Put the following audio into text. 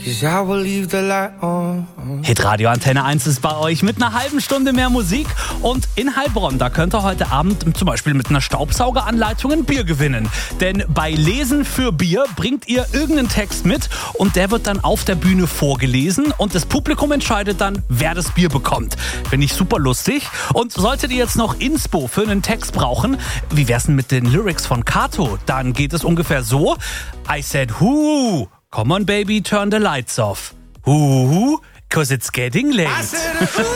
'cause I will leave the light on. Hitradio Antenne 1 ist bei euch mit einer halben Stunde mehr Musik. Und in Heilbronn, da könnt ihr heute Abend zum Beispiel mit einer Staubsaugeranleitung ein Bier gewinnen. Denn bei Lesen für Bier bringt ihr irgendeinen Text mit und der wird dann auf der Bühne vorgelesen und das Publikum entscheidet dann, wer das Bier bekommt. Finde ich super lustig. Und solltet ihr jetzt noch Inspo für einen Text brauchen, wie wär's denn mit den Lyrics von Kato? Dann geht es ungefähr so: I said, whoo, come on baby, turn the lights off. Whoo, 'cause it's getting late.